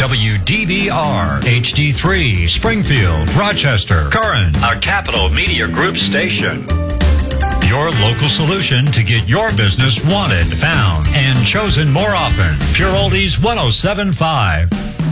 WDBR, HD3, Springfield, Rochester, Curran, a Capital Media Group station. Your local solution to get your business wanted, found, and chosen more often. Pure Oldies 107.5.